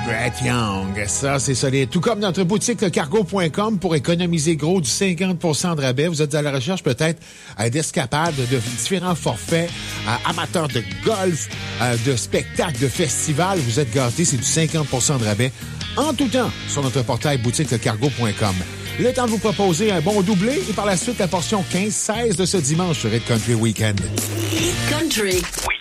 Brett Young, ça c'est solide. Tout comme notre boutique lecargo.com pour économiser gros du 50% de rabais. Vous êtes à la recherche peut-être d'escapades, de différents forfaits, amateurs de golf, de spectacles, de festivals. Vous êtes gâtés, c'est du 50% de rabais en tout temps sur notre portail boutique lecargo.com. Le temps de vous proposer un bon doublé et par la suite la portion 15-16 de ce dimanche sur Hit Country Weekend. Hit Country